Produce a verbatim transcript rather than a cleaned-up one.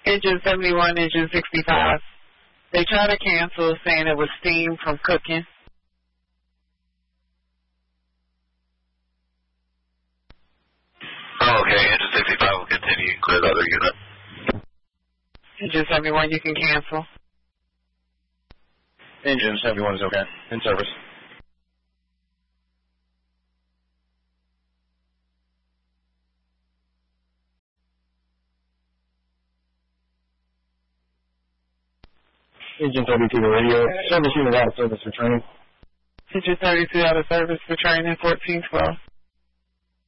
Engine seventy-one, engine sixty-five. They tried to cancel, saying it was steam from cooking. Oh, okay. Engine sixty-five will continue. Clear the other unit. Engine seventy-one, you can cancel. Engine seventy-one is okay. In service. Engine thirty-two to radio. Service unit out of service for training. Engine thirty-two out of service for training, fourteen twelve.